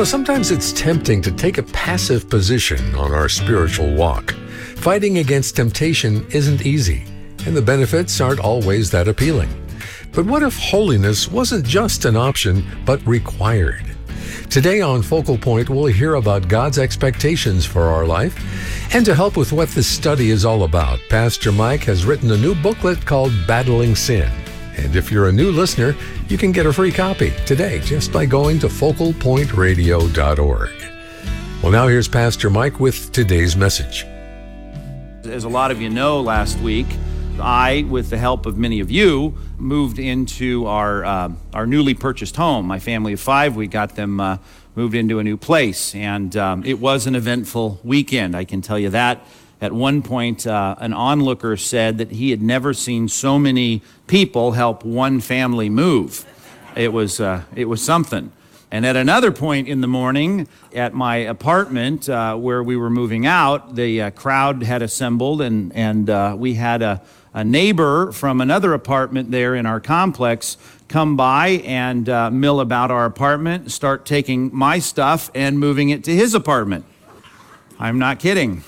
Sometimes it's tempting to take a passive position on our spiritual walk. Fighting against temptation isn't easy, and the benefits aren't always that appealing. But what if holiness wasn't just an option, but required? Today on Focal Point, we'll hear about God's expectations for our life. And to help with what this study is all about, Pastor Mike has written a new booklet called Battling Sin. And if you're a new listener, you can get a free copy today just by going to focalpointradio.org. Well, now here's Pastor Mike with today's message. As a lot of you know, last week, I, with the help of many of you, moved into our newly purchased home. My family of 5, we got them moved into a new place, and it was an eventful weekend, I can tell you that. At one point, an onlooker said that he had never seen so many people help one family move. It was something. And at another point in the morning, at my apartment where we were moving out, the crowd had assembled, and we had a neighbor from another apartment there in our complex come by and mill about our apartment, start taking my stuff and moving it to his apartment. I'm not kidding.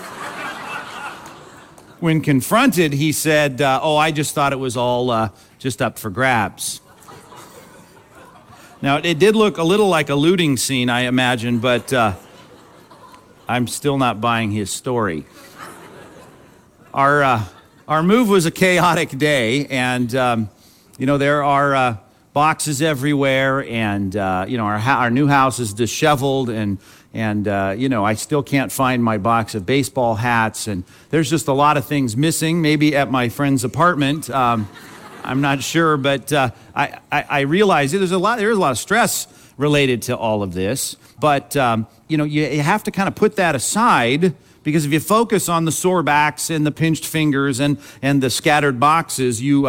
When confronted, he said, I just thought it was all just up for grabs. Now, it did look a little like a looting scene, I imagine, but I'm still not buying his story. Our move was a chaotic day, and, there are boxes everywhere, and, our new house is disheveled, and I still can't find my box of baseball hats, and there's just a lot of things missing, maybe at my friend's apartment. I'm not sure, but I realize there's a lot of stress related to all of this, but you have to kind of put that aside, because if you focus on the sore backs and the pinched fingers and the scattered boxes, you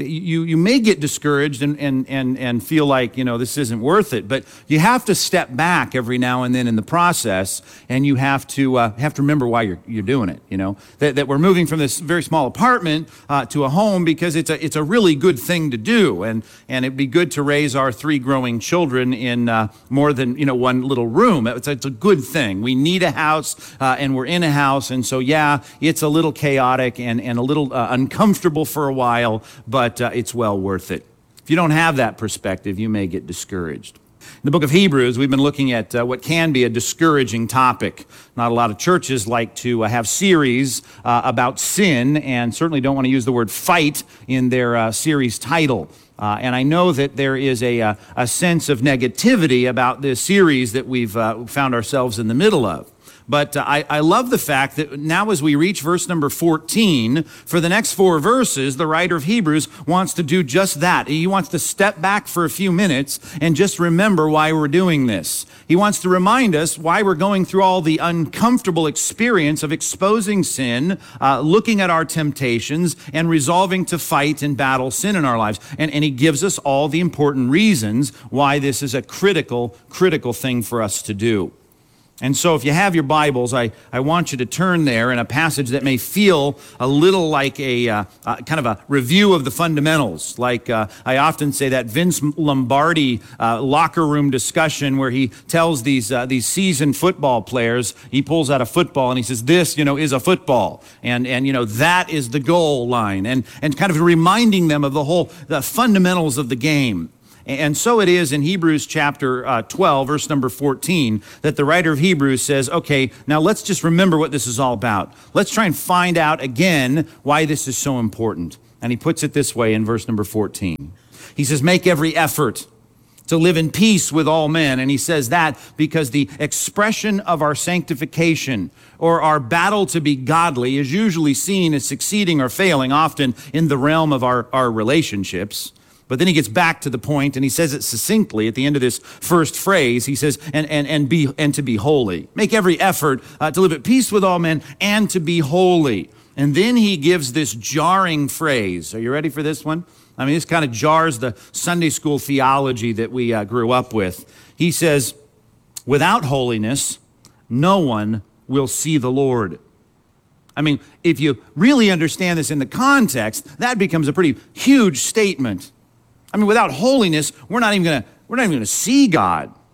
may get discouraged and feel like, this isn't worth it. But you have to step back every now and then in the process, and you have to remember why you're doing it. That we're moving from this very small apartment to a home because it's a really good thing to do, and it'd be good to raise our 3 growing children in more than one little room. It's a good thing. We need a house, and we're in a house, and so it's a little chaotic and a little uncomfortable for a while, but it's well worth it. If you don't have that perspective, you may get discouraged. In the book of Hebrews, we've been looking at what can be a discouraging topic. Not a lot of churches like to have series about sin, and certainly don't want to use the word fight in their series title. And I know that there is a sense of negativity about this series that we've found ourselves in the middle of. But I love the fact that now as we reach verse number 14, for the next 4 verses, the writer of Hebrews wants to do just that. He wants to step back for a few minutes and just remember why we're doing this. He wants to remind us why we're going through all the uncomfortable experience of exposing sin, looking at our temptations, and resolving to fight and battle sin in our lives. And he gives us all the important reasons why this is a critical thing for us to do. And so if you have your Bibles, I want you to turn there in a passage that may feel a little like a kind of a review of the fundamentals. Like I often say that Vince Lombardi locker room discussion where he tells these seasoned football players, he pulls out a football and he says, this, is a football. And that is the goal line. And kind of reminding them of the fundamentals of the game. And so it is in Hebrews chapter 12, verse number 14, that the writer of Hebrews says, okay, now let's just remember what this is all about. Let's try and find out again why this is so important. And he puts it this way in verse number 14. He says, make every effort to live in peace with all men. And he says that because the expression of our sanctification or our battle to be godly is usually seen as succeeding or failing, often in the realm of our relationships. But then he gets back to the point, and he says it succinctly at the end of this first phrase. He says, and to be holy. Make every effort to live at peace with all men and to be holy. And then he gives this jarring phrase. Are you ready for this one? I mean, this kind of jars the Sunday school theology that we grew up with. He says, without holiness, no one will see the Lord. I mean, if you really understand this in the context, that becomes a pretty huge statement. I mean, without holiness, we're not even going to see God.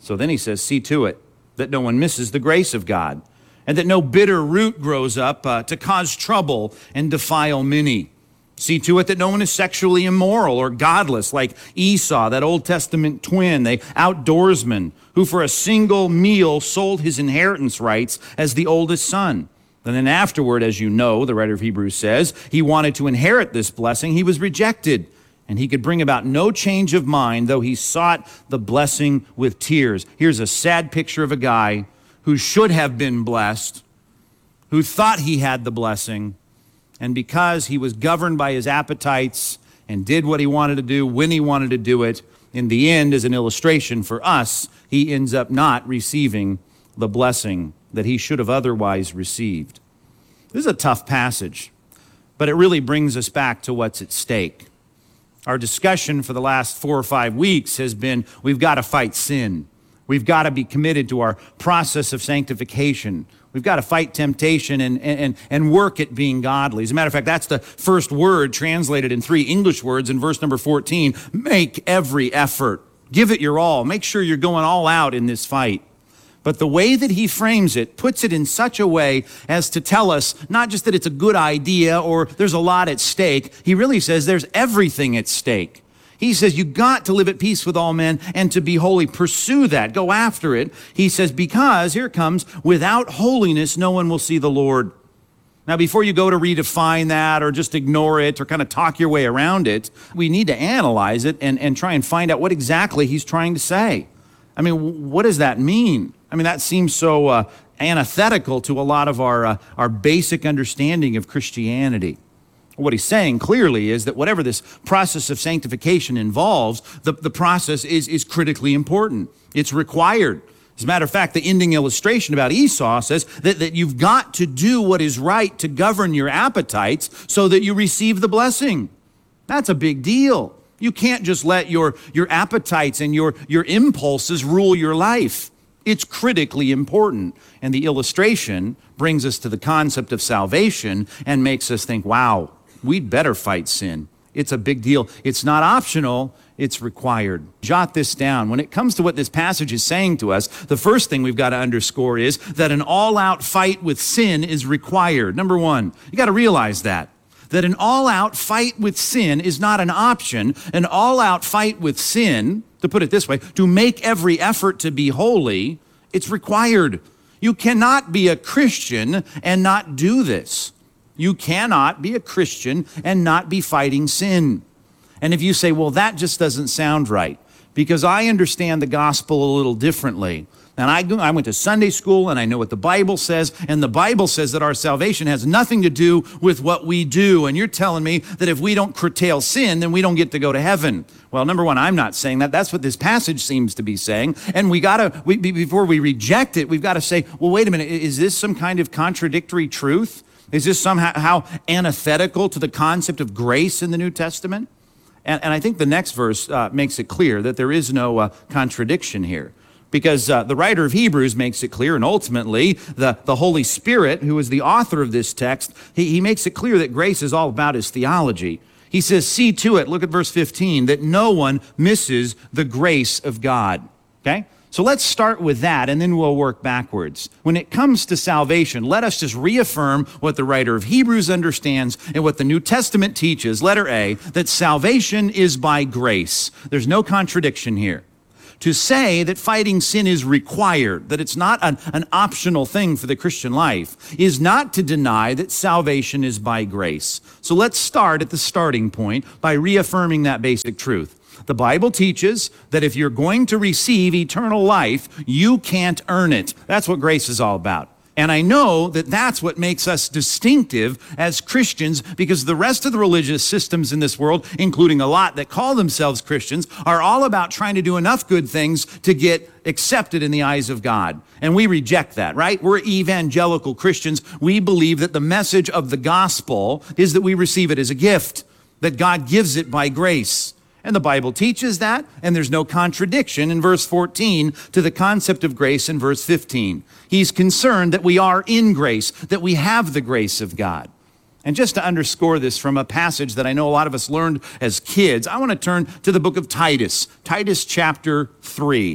So then he says, see to it that no one misses the grace of God, and that no bitter root grows up to cause trouble and defile many. See to it that no one is sexually immoral or godless like Esau, that Old Testament twin, the outdoorsman, who for a single meal sold his inheritance rights as the oldest son. And then afterward, as you know, the writer of Hebrews says, he wanted to inherit this blessing. He was rejected, and he could bring about no change of mind, though he sought the blessing with tears. Here's a sad picture of a guy who should have been blessed, who thought he had the blessing, and because he was governed by his appetites and did what he wanted to do when he wanted to do it, in the end, as an illustration for us, he ends up not receiving the blessing that he should have otherwise received. This is a tough passage, but it really brings us back to what's at stake. Our discussion for the last 4 or 5 weeks has been, we've got to fight sin. We've got to be committed to our process of sanctification. We've got to fight temptation and work at being godly. As a matter of fact, that's the first word translated in 3 English words in verse number 14. Make every effort. Give it your all. Make sure you're going all out in this fight. But the way that he frames it puts it in such a way as to tell us not just that it's a good idea or there's a lot at stake. He really says there's everything at stake. He says you got to live at peace with all men and to be holy. Pursue that. Go after it. He says because, here it comes, without holiness no one will see the Lord. Now, before you go to redefine that or just ignore it or kind of talk your way around it, we need to analyze it and try and find out what exactly he's trying to say. I mean, what does that mean? I mean, that seems so antithetical to a lot of our basic understanding of Christianity. What he's saying clearly is that whatever this process of sanctification involves, the process is critically important. It's required. As a matter of fact, the ending illustration about Esau says that you've got to do what is right to govern your appetites so that you receive the blessing. That's a big deal. You can't just let your appetites and your impulses rule your life. It's critically important. And the illustration brings us to the concept of salvation and makes us think, wow, we'd better fight sin. It's a big deal. It's not optional, it's required. Jot this down. When it comes to what this passage is saying to us, the first thing we've got to underscore is that an all-out fight with sin is required. Number one, you got to realize that an all-out fight with sin is not an option. An all-out fight with sin, to put it this way, to make every effort to be holy, it's required. You cannot be a Christian and not do this. You cannot be a Christian and not be fighting sin. And if you say, well, that just doesn't sound right, because I understand the gospel a little differently. And I went to Sunday school and I know what the Bible says, and the Bible says that our salvation has nothing to do with what we do. And you're telling me that if we don't curtail sin, then we don't get to go to heaven. Well, number one, I'm not saying that. That's what this passage seems to be saying. And before we reject it, we've got to say, well, wait a minute, is this some kind of contradictory truth? Is this somehow antithetical to the concept of grace in the New Testament? And I think the next verse makes it clear that there is no contradiction here. Because the writer of Hebrews makes it clear, and ultimately the Holy Spirit, who is the author of this text, he makes it clear that grace is all about his theology. He says, see to it, look at verse 15, that no one misses the grace of God. Okay? So let's start with that, and then we'll work backwards. When it comes to salvation, let us just reaffirm what the writer of Hebrews understands and what the New Testament teaches, letter A, that salvation is by grace. There's no contradiction here. To say that fighting sin is required, that it's not an optional thing for the Christian life, is not to deny that salvation is by grace. So let's start at the starting point by reaffirming that basic truth. The Bible teaches that if you're going to receive eternal life, you can't earn it. That's what grace is all about. And I know that that's what makes us distinctive as Christians, because the rest of the religious systems in this world, including a lot that call themselves Christians, are all about trying to do enough good things to get accepted in the eyes of God. And we reject that, right? We're evangelical Christians. We believe that the message of the gospel is that we receive it as a gift, that God gives it by grace. And the Bible teaches that, and there's no contradiction in verse 14 to the concept of grace in verse 15. He's concerned that we are in grace, that we have the grace of God. And just to underscore this from a passage that I know a lot of us learned as kids, I want to turn to the book of Titus, Titus chapter 3.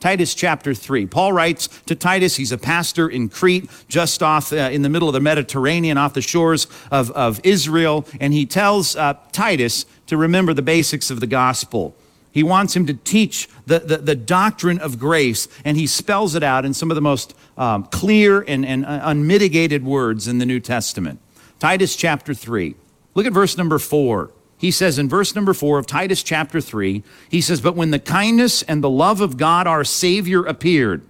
Titus chapter 3. Paul writes to Titus. He's a pastor in Crete, just off in the middle of the Mediterranean, off the shores of Israel. And he tells Titus to remember the basics of the gospel. He wants him to teach the doctrine of grace, and he spells it out in some of the most clear and unmitigated words in the New Testament. Titus chapter 3. Look at verse number 4. He says in verse number 4 of Titus chapter 3, he says, "But when the kindness and the love of God our Savior appeared,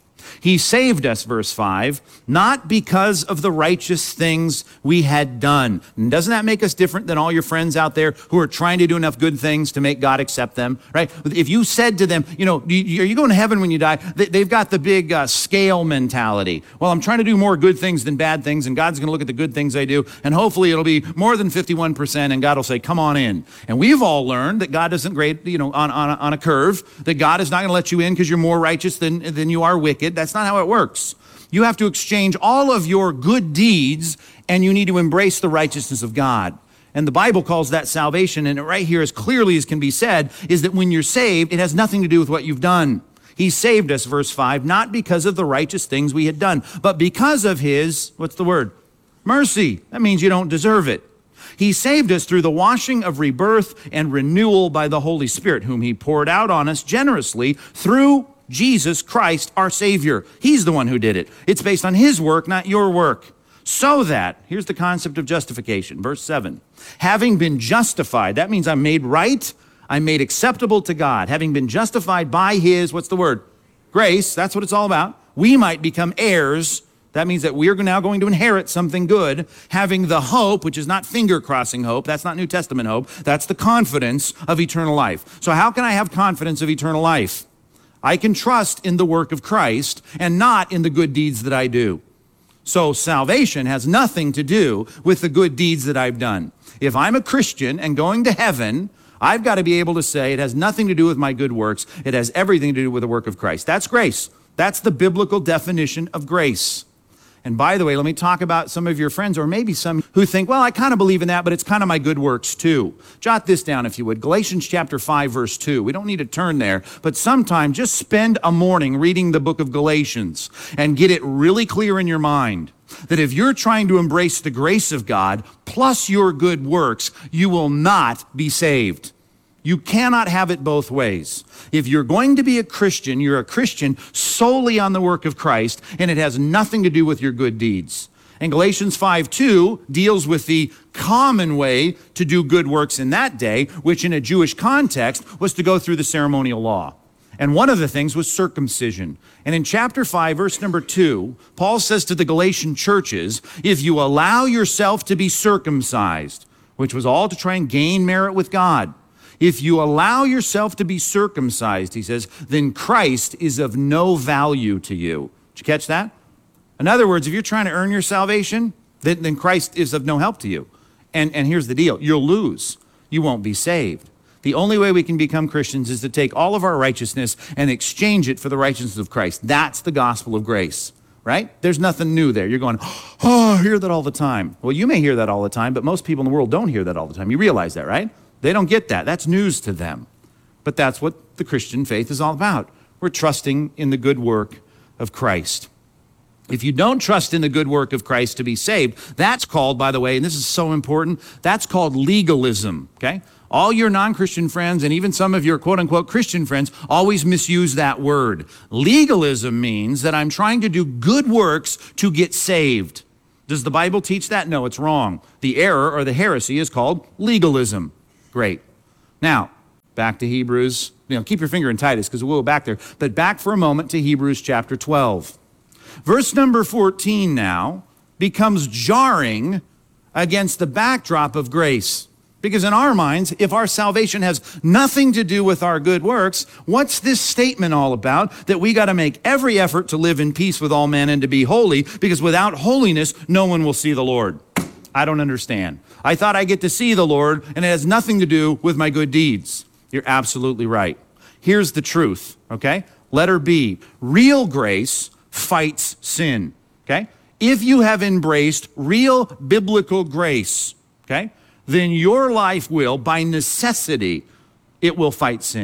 he saved us," verse 5, "not because of the righteous things we had done." And doesn't that make us different than all your friends out there who are trying to do enough good things to make God accept them, right? If you said to them, are you going to heaven when you die? They've got the big scale mentality. Well, I'm trying to do more good things than bad things, and God's going to look at the good things I do, and hopefully it'll be more than 51%, and God will say, "Come on in." And we've all learned that God doesn't grade, on a curve, that God is not going to let you in because you're more righteous than you are wicked. That's not how it works. You have to exchange all of your good deeds, and you need to embrace the righteousness of God. And the Bible calls that salvation, and right here, as clearly as can be said, is that when you're saved, it has nothing to do with what you've done. He saved us, verse 5, not because of the righteous things we had done, but because of his, what's the word? Mercy. That means you don't deserve it. He saved us through the washing of rebirth and renewal by the Holy Spirit, whom he poured out on us generously through Jesus Christ, our Savior. He's the one who did it. It's based on his work, not your work. So that, here's the concept of justification, verse 7. Having been justified, that means I'm made right, I'm made acceptable to God. Having been justified by his, what's the word? Grace, that's what it's all about. We might become heirs. That means that we're now going to inherit something good, having the hope, which is not finger-crossing hope. That's not New Testament hope. That's the confidence of eternal life. So how can I have confidence of eternal life? I can trust in the work of Christ and not in the good deeds that I do. So salvation has nothing to do with the good deeds that I've done. If I'm a Christian and going to heaven, I've got to be able to say it has nothing to do with my good works. It has everything to do with the work of Christ. That's grace. That's the biblical definition of grace. And by the way, let me talk about some of your friends, or maybe some who think, well, I kind of believe in that, but it's kind of my good works too. Jot this down if you would. Galatians chapter 5, verse 2. We don't need to turn there, but sometime just spend a morning reading the book of Galatians and get it really clear in your mind that if you're trying to embrace the grace of God plus your good works, you will not be saved. You cannot have it both ways. If you're going to be a Christian, you're a Christian solely on the work of Christ, and it has nothing to do with your good deeds. And Galatians 5:2 deals with the common way to do good works in that day, which in a Jewish context was to go through the ceremonial law. And one of the things was circumcision. And in chapter 5, verse number 2, Paul says to the Galatian churches, if you allow yourself to be circumcised, which was all to try and gain merit with God, if you allow yourself to be circumcised, he says, then Christ is of no value to you. Did you catch that? In other words, if you're trying to earn your salvation, then Christ is of no help to you. And here's the deal. You'll lose. You won't be saved. The only way we can become Christians is to take all of our righteousness and exchange it for the righteousness of Christ. That's the gospel of grace, right? There's nothing new there. You're going, oh, I hear that all the time. Well, you may hear that all the time, but most people in the world don't hear that all the time. You realize that, right? They don't get that. That's news to them. But that's what the Christian faith is all about. We're trusting in the good work of Christ. If you don't trust in the good work of Christ to be saved, that's called, by the way, and this is so important, that's called legalism, okay? All your non-Christian friends and even some of your quote-unquote Christian friends always misuse that word. Legalism means that I'm trying to do good works to get saved. Does the Bible teach that? No, it's wrong. The error or the heresy is called legalism. Great. Now, back to Hebrews. Keep your finger in Titus because we'll go back there. But back for a moment to Hebrews chapter 12. Verse number 14 now becomes jarring against the backdrop of grace. Because in our minds, if our salvation has nothing to do with our good works, what's this statement all about? That we got to make every effort to live in peace with all men and to be holy, because without holiness, no one will see the Lord. I don't understand. I thought I get to see the Lord, and it has nothing to do with my good deeds. You're absolutely right. Here's the truth, okay? Letter B, real grace fights sin, okay? If you have embraced real biblical grace, okay, then your life will, by necessity, it will fight sin.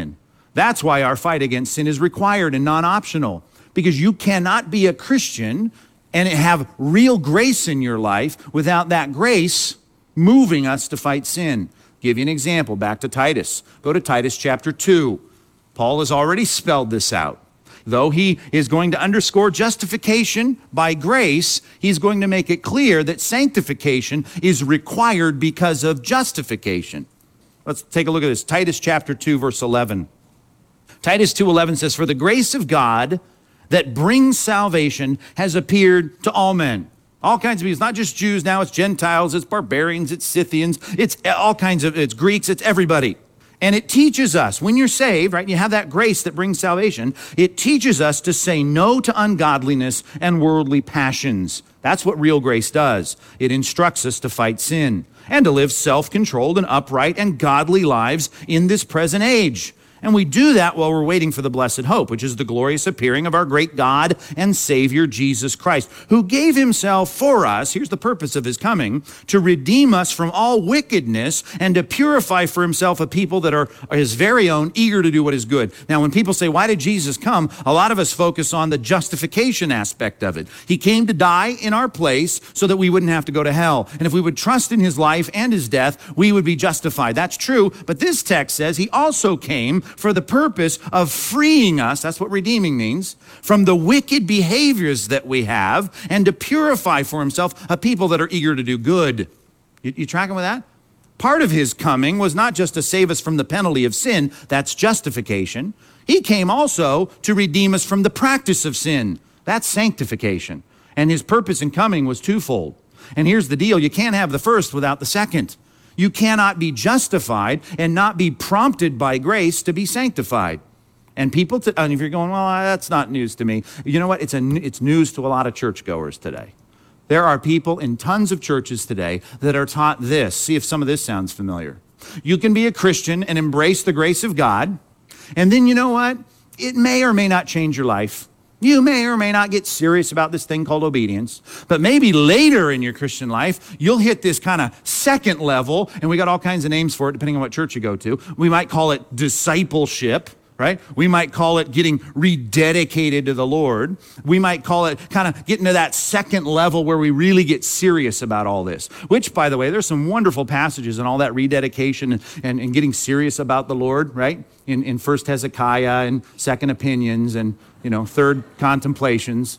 That's why our fight against sin is required and non-optional, because you cannot be a Christian and have real grace in your life without that grace moving us to fight sin. Give you an example, back to Titus. Go to Titus chapter 2. Paul has already spelled this out. Though he is going to underscore justification by grace, he's going to make it clear that sanctification is required because of justification. Let's take a look at this. Titus chapter 2, verse 11. Titus 2:11 says, "For the grace of God that brings salvation has appeared to all men." All kinds of people. It's not just Jews now, it's Gentiles, it's barbarians, it's Scythians, it's all kinds of, it's Greeks, it's everybody. And it teaches us, when you're saved, right, you have that grace that brings salvation, it teaches us to say no to ungodliness and worldly passions. That's what real grace does. It instructs us to fight sin and to live self-controlled and upright and godly lives in this present age. And we do that while we're waiting for the blessed hope, which is the glorious appearing of our great God and Savior, Jesus Christ, who gave himself for us, here's the purpose of his coming, to redeem us from all wickedness and to purify for himself a people that are his very own, eager to do what is good. Now, when people say, why did Jesus come? A lot of us focus on the justification aspect of it. He came to die in our place so that we wouldn't have to go to hell. And if we would trust in his life and his death, we would be justified. That's true, but this text says he also came for the purpose of freeing us, that's what redeeming means, from the wicked behaviors that we have and to purify for himself a people that are eager to do good. You tracking with that? Part of his coming was not just to save us from the penalty of sin, that's justification. He came also to redeem us from the practice of sin, that's sanctification. And his purpose in coming was twofold. And here's the deal, you can't have the first without the second. You cannot be justified and not be prompted by grace to be sanctified. And people, and if you're going, well, that's not news to me. You know what? It's news to a lot of churchgoers today. There are people in tons of churches today that are taught this. See if some of this sounds familiar. You can be a Christian and embrace the grace of God. And then you know what? It may or may not change your life. You may or may not get serious about this thing called obedience, but maybe later in your Christian life, you'll hit this kind of second level, and we got all kinds of names for it depending on what church you go to. We might call it discipleship, right? We might call it getting rededicated to the Lord. We might call it kind of getting to that second level where we really get serious about all this, which, by the way, there's some wonderful passages in all that rededication and getting serious about the Lord, right? In 1 Hezekiah and 2 Opinions and 3rd Contemplations,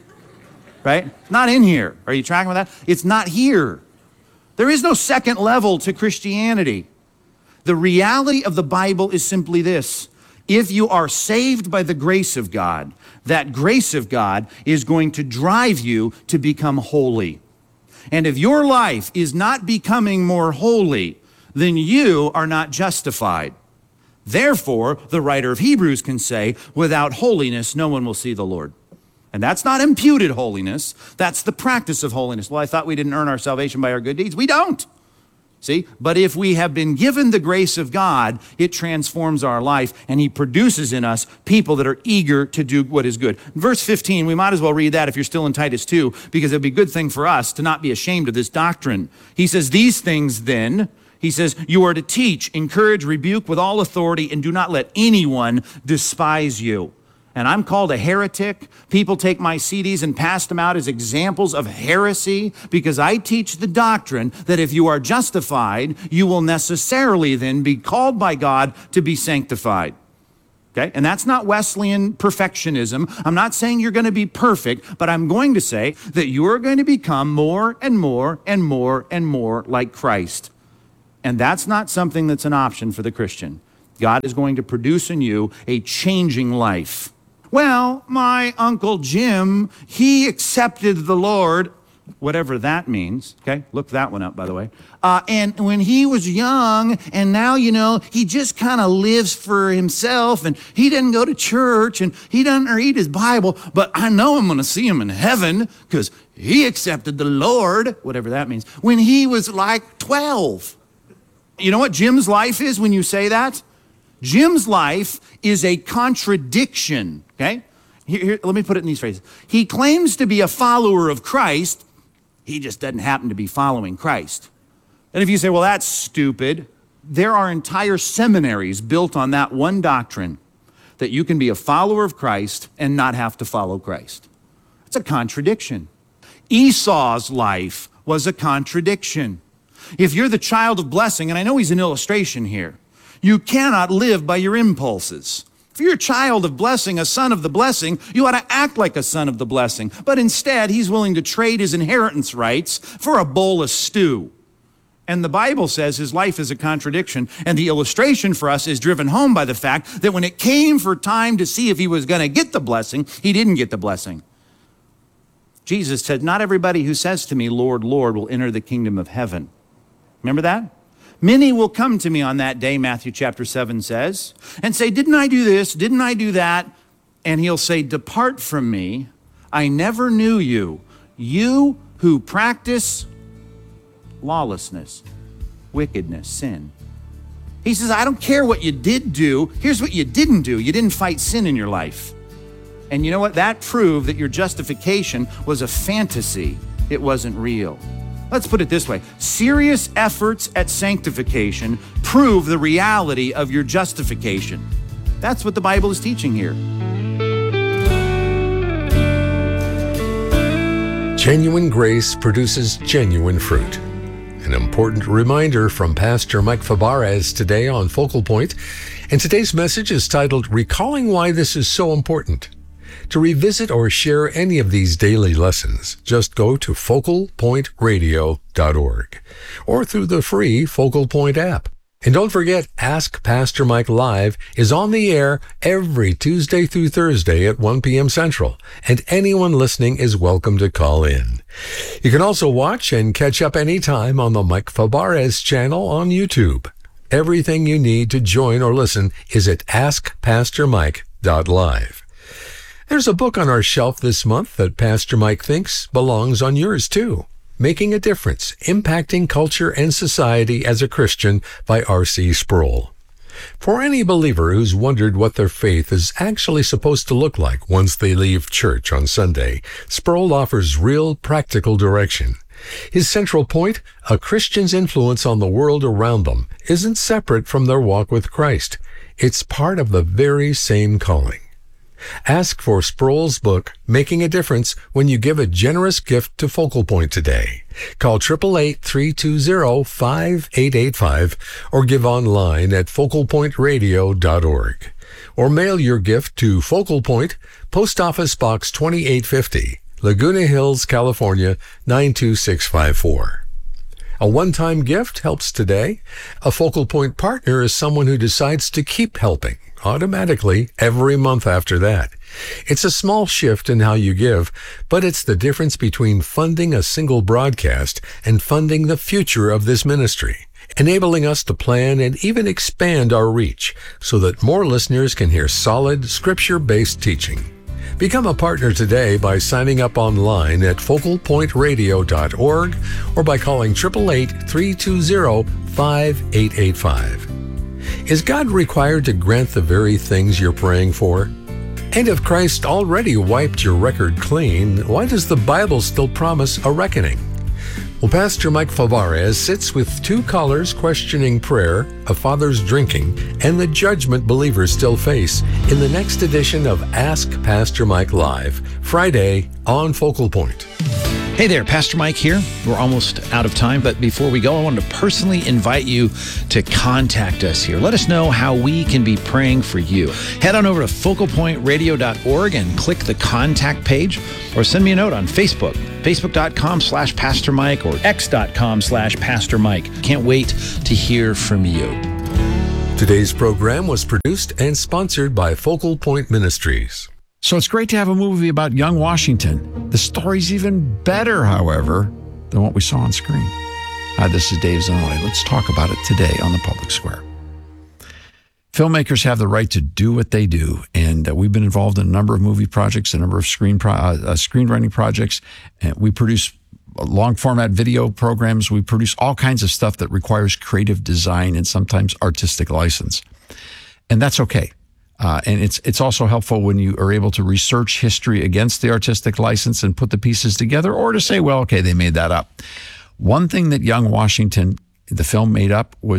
right? Not in here. Are you tracking with that? It's not here. There is no second level to Christianity. The reality of the Bible is simply this. If you are saved by the grace of God, that grace of God is going to drive you to become holy. And if your life is not becoming more holy, then you are not justified. Therefore, the writer of Hebrews can say, without holiness, no one will see the Lord. And that's not imputed holiness. That's the practice of holiness. Well, I thought we didn't earn our salvation by our good deeds. We don't. See? But if we have been given the grace of God, it transforms our life, and he produces in us people that are eager to do what is good. Verse 15, we might as well read that if you're still in Titus 2, because it'd be a good thing for us to not be ashamed of this doctrine. He says, these things then, he says, you are to teach, encourage, rebuke with all authority, and do not let anyone despise you. And I'm called a heretic. People take my CDs and pass them out as examples of heresy because I teach the doctrine that if you are justified, you will necessarily then be called by God to be sanctified. Okay? And that's not Wesleyan perfectionism. I'm not saying you're going to be perfect, but I'm going to say that you are going to become more and more and more and more like Christ. And that's not something that's an option for the Christian. God is going to produce in you a changing life. Well, my Uncle Jim, he accepted the Lord, whatever that means. Okay, look that one up, by the way. And when he was young, and now, he just kind of lives for himself, and he doesn't go to church, and he doesn't read his Bible, but I know I'm going to see him in heaven because he accepted the Lord, whatever that means, when he was like 12. You know what Jim's life is when you say that? Jim's life is a contradiction, okay? Here, let me put it in these phrases. He claims to be a follower of Christ. He just doesn't happen to be following Christ. And if you say, well, that's stupid, there are entire seminaries built on that one doctrine. that you can be a follower of Christ and not have to follow Christ. It's a contradiction. Esau's life was a contradiction. If you're the child of blessing, and I know he's an illustration here, you cannot live by your impulses. If you're a child of blessing, a son of the blessing, you ought to act like a son of the blessing. But instead, he's willing to trade his inheritance rights for a bowl of stew. And the Bible says his life is a contradiction. And the illustration for us is driven home by the fact that when it came for time to see if he was going to get the blessing, he didn't get the blessing. Jesus said, not everybody who says to me, Lord, Lord, will enter the kingdom of heaven. Remember that? Many will come to me on that day, Matthew chapter 7 says, and say, didn't I do this? Didn't I do that? And he'll say, depart from me. I never knew you. You who practice lawlessness, wickedness, sin. He says, I don't care what you did do. Here's what you didn't do. You didn't fight sin in your life. And you know what? That proved that your justification was a fantasy. It wasn't real. Let's put it this way. Serious efforts at sanctification prove the reality of your justification. That's what the Bible is teaching here. Genuine grace produces genuine fruit. An important reminder from Pastor Mike Fabarez today on Focal Point. And today's message is titled, Recalling Why This Is So Important. To revisit or share any of these daily lessons, just go to focalpointradio.org or through the free Focal Point app. And don't forget, Ask Pastor Mike Live is on the air every Tuesday through Thursday at 1 p.m. Central, and anyone listening is welcome to call in. You can also watch and catch up anytime on the Mike Fabarez channel on YouTube. Everything you need to join or listen is at askpastormike.live. There's a book on our shelf this month that Pastor Mike thinks belongs on yours too. Making a Difference, Impacting Culture and Society as a Christian by R.C. Sproul. For any believer who's wondered what their faith is actually supposed to look like once they leave church on Sunday, Sproul offers real practical direction. His central point, a Christian's influence on the world around them, isn't separate from their walk with Christ. It's part of the very same calling. Ask for Sproul's book, Making a Difference, when you give a generous gift to Focal Point today. Call 888-320-5885 or give online at focalpointradio.org. Or mail your gift to Focal Point, Post Office Box 2850, Laguna Hills, California, 92654. A one-time gift helps today. A Focal Point partner is someone who decides to keep helping automatically every month after that. It's a small shift in how you give, but it's the difference between funding a single broadcast and funding the future of this ministry, enabling us to plan and even expand our reach so that more listeners can hear solid, scripture-based teaching. Become a partner today by signing up online at focalpointradio.org or by calling 888-320-5885. Is God required to grant the very things you're praying for? And if Christ already wiped your record clean, why does the Bible still promise a reckoning? Well, Pastor Mike Fabarez sits with two callers questioning prayer, a father's drinking, and the judgment believers still face in the next edition of Ask Pastor Mike Live, Friday on Focal Point. Hey there, Pastor Mike here. We're almost out of time, but before we go, I wanted to personally invite you to contact us here. Let us know how we can be praying for you. Head on over to focalpointradio.org and click the contact page, or send me a note on Facebook, facebook.com/Pastor Mike or x.com/Pastor Mike. Can't wait to hear from you. Today's program was produced and sponsored by Focal Point Ministries. So it's great to have a movie about young Washington. The story's even better, however, than what we saw on screen. Hi, this is Dave Zanelli. Let's talk about it today on the Public Square. Filmmakers have the right to do what they do, and we've been involved in a number of movie projects, a number of screenwriting projects. And we produce long-format video programs. We produce all kinds of stuff that requires creative design and sometimes artistic license. And that's okay. And it's also helpful when you are able to research history against the artistic license and put the pieces together, or to say, well, okay, they made that up. One thing that Young Washington, the film, made up was that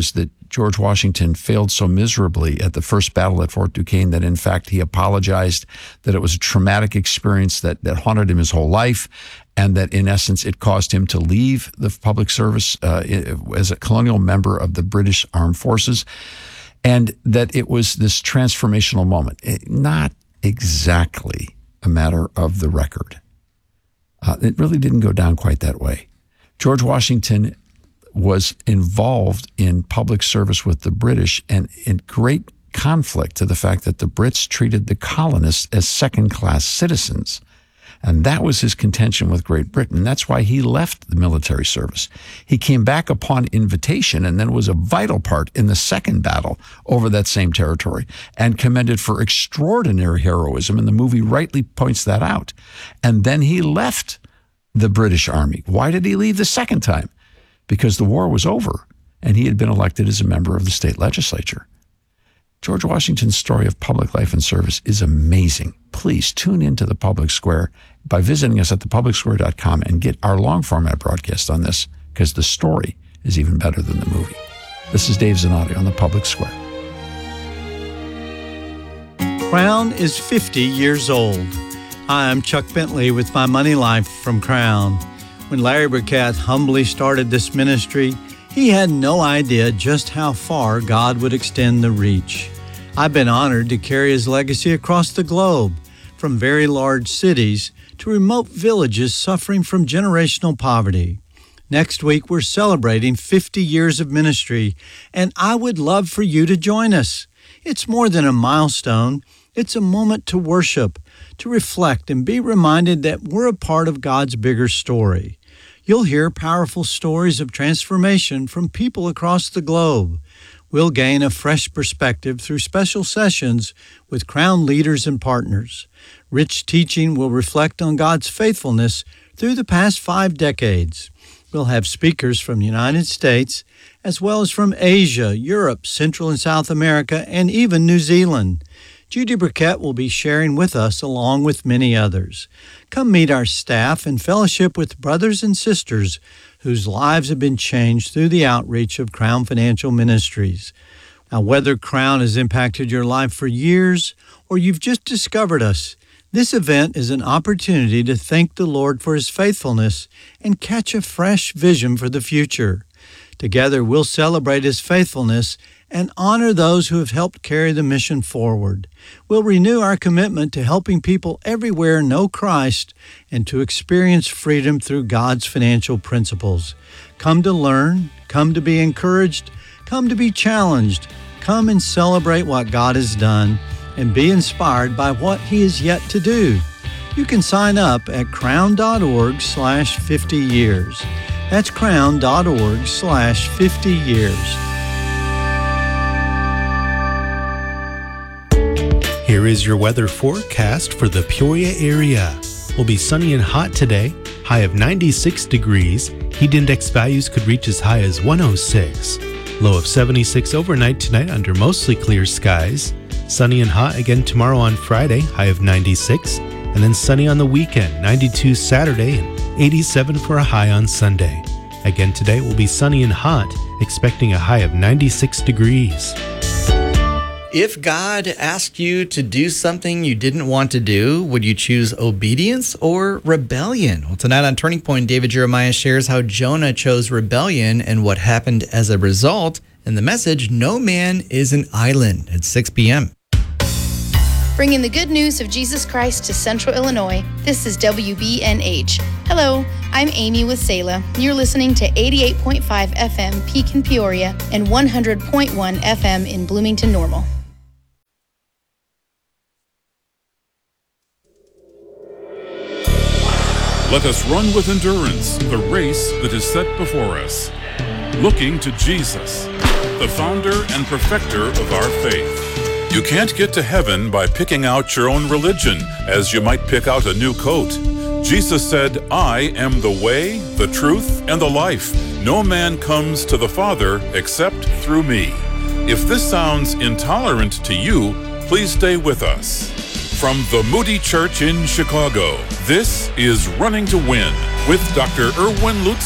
George Washington failed so miserably at the first battle at Fort Duquesne that, in fact, he apologized, that it was a traumatic experience that haunted him his whole life, and that, in essence, it caused him to leave the public service as a colonial member of the British Armed Forces, and that it was this transformational moment. Not exactly a matter of the record. It really didn't go down quite that way. George Washington was involved in public service with the British and in great conflict to the fact that the Brits treated the colonists as second-class citizens. And that was his contention with Great Britain. That's why he left the military service. He came back upon invitation and then was a vital part in the second battle over that same territory and commended for extraordinary heroism, and the movie rightly points that out. And then he left the British Army. Why did he leave the second time? Because the war was over and he had been elected as a member of the state legislature. George Washington's story of public life and service is amazing. Please tune into The Public Square by visiting us at thepublicsquare.com and get our long format broadcast on this, because the story is even better than the movie. This is Dave Zanotti on The Public Square. Crown is 50 years old. Hi, I'm Chuck Bentley with My Money Life from Crown. When Larry Burkett humbly started this ministry, he had no idea just how far God would extend the reach. I've been honored to carry his legacy across the globe, from very large cities to remote villages suffering from generational poverty. Next week, we're celebrating 50 years of ministry, and I would love for you to join us. It's more than a milestone. It's a moment to worship, to reflect, and be reminded that we're a part of God's bigger story. You'll hear powerful stories of transformation from people across the globe. We'll gain a fresh perspective through special sessions with Crown leaders and partners. Rich teaching will reflect on God's faithfulness through the past 5 decades. We'll have speakers from the United States, as well as from Asia, Europe, Central and South America, and even New Zealand. Judy Burkett will be sharing with us along with many others. Come meet our staff and fellowship with brothers and sisters whose lives have been changed through the outreach of Crown Financial Ministries. Now, whether Crown has impacted your life for years or you've just discovered us, this event is an opportunity to thank the Lord for His faithfulness and catch a fresh vision for the future. Together, we'll celebrate His faithfulness and honor those who have helped carry the mission forward. We'll renew our commitment to helping people everywhere know Christ and to experience freedom through God's financial principles. Come to learn, come to be encouraged, come to be challenged, come and celebrate what God has done, and be inspired by what He is yet to do. You can sign up at crown.org/50 years. That's crown.org/50 years. Here is your weather forecast for the Peoria area. Will be sunny and hot today, high of 96 degrees. Heat index values could reach as high as 106. Low of 76 overnight tonight under mostly clear skies. Sunny and hot again tomorrow on Friday, high of 96. And then sunny on the weekend, 92 Saturday and 87 for a high on Sunday. Again today will be sunny and hot, expecting a high of 96 degrees. If God asked you to do something you didn't want to do, would you choose obedience or rebellion? Well, tonight on Turning Point, David Jeremiah shares how Jonah chose rebellion and what happened as a result. And the message, No Man is an Island, at 6 p.m. Bringing the good news of Jesus Christ to Central Illinois, this is WBNH. Hello, I'm Amy with Selah. You're listening to 88.5 FM Pekin Peoria and 100.1 FM in Bloomington Normal. Let us run with endurance the race that is set before us, looking to Jesus, the founder and perfecter of our faith. You can't get to heaven by picking out your own religion, as you might pick out a new coat. Jesus said, I am the way, the truth, and the life. No man comes to the Father except through me. If this sounds intolerant to you, please stay with us. From the Moody Church in Chicago, this is Running to Win with Dr. Erwin Lutzer.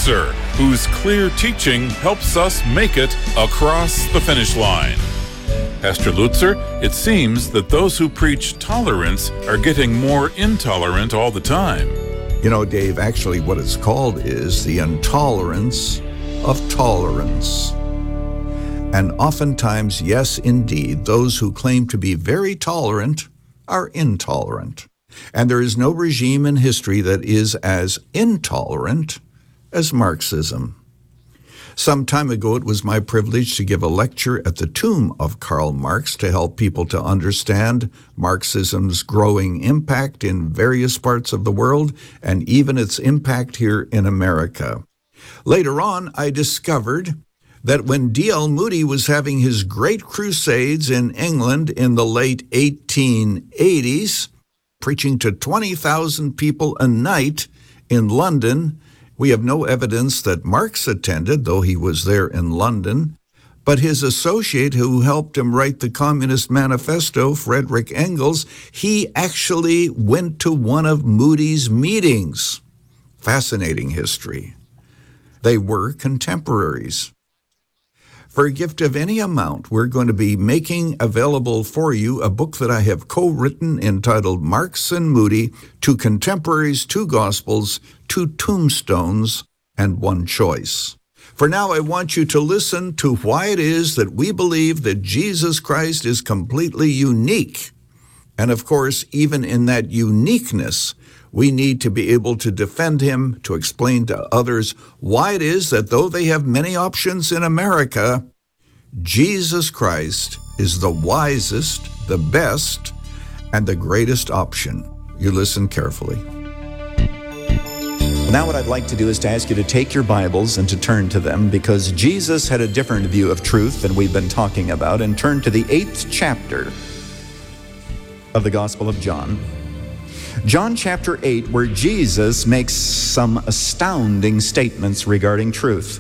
whose clear teaching helps us make it across the finish line. Pastor Lutzer, it seems that those who preach tolerance are getting more intolerant all the time. You know, Dave, actually what it's called is the intolerance of tolerance. And oftentimes, yes, indeed, those who claim to be very tolerant are intolerant. And there is no regime in history that is as intolerant as Marxism. Some time ago, it was my privilege to give a lecture at the tomb of Karl Marx to help people to understand Marxism's growing impact in various parts of the world and even its impact here in America. Later on, I discovered that when D.L. Moody was having his great crusades in England in the late 1880s, preaching to 20,000 people a night in London, we have no evidence that Marx attended, though he was there in London, but his associate who helped him write the Communist Manifesto, Frederick Engels, he actually went to one of Moody's meetings. Fascinating history. They were contemporaries. For a gift of any amount, we're going to be making available for you a book that I have co-written entitled Marx and Moody, Two Contemporaries, Two Gospels, Two Tombstones, and One Choice. For now, I want you to listen to why it is that we believe that Jesus Christ is completely unique. And of course, even in that uniqueness, we need to be able to defend him, to explain to others why it is that though they have many options in America, Jesus Christ is the wisest, the best, and the greatest option. You listen carefully. Now what I'd like to do is to ask you to take your Bibles and to turn to them, because Jesus had a different view of truth than we've been talking about, and turn to the 8th chapter of the Gospel of John. John chapter 8, where Jesus makes some astounding statements regarding truth.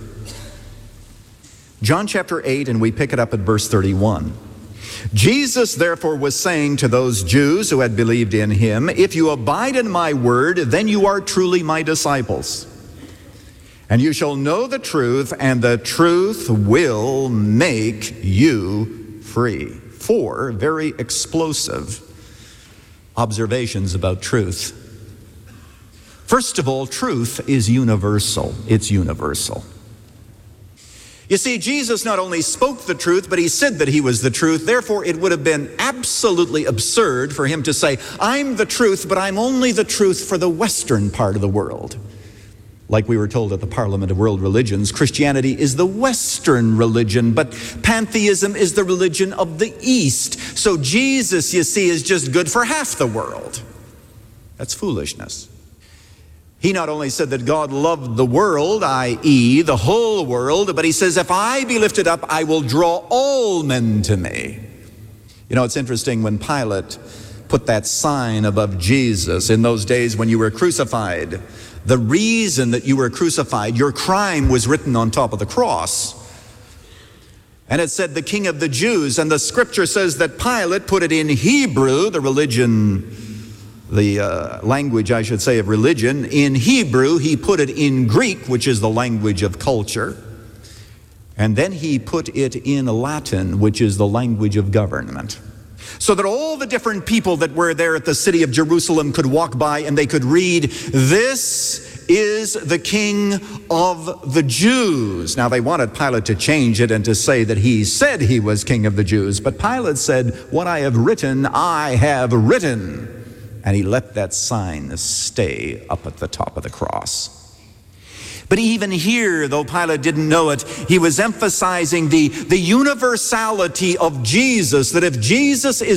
John chapter 8, and we pick it up at verse 31. Jesus therefore was saying to those Jews who had believed in him, "If you abide in my word, then you are truly my disciples. And you shall know the truth, and the truth will make you free." 4 very explosive observations about truth. First of all, truth is universal. It's universal. You see, Jesus not only spoke the truth, but he said that he was the truth. Therefore, it would have been absolutely absurd for him to say, "I'm the truth, but I'm only the truth for the Western part of the world." Like we were told at the Parliament of World Religions, Christianity is the Western religion, but pantheism is the religion of the East. So Jesus, you see, is just good for half the world. That's foolishness. He not only said that God loved the world, i.e. the whole world, but he says, "If I be lifted up, I will draw all men to me." You know, it's interesting when Pilate put that sign above Jesus in those days when you were crucified. The reason that you were crucified, your crime was written on top of the cross. And it said, "The King of the Jews." And the scripture says that Pilate put it in Hebrew, the language, I should say, of religion. In Hebrew, he put it in Greek, which is the language of culture. And then he put it in Latin, which is the language of government. So that all the different people that were there at the city of Jerusalem could walk by and they could read, "This is the King of the Jews." Now, they wanted Pilate to change it and to say that he said he was King of the Jews. But Pilate said, "What I have written, I have written." And he let that sign stay up at the top of the cross. But even here, though Pilate didn't know it, he was emphasizing the universality of Jesus, that if Jesus is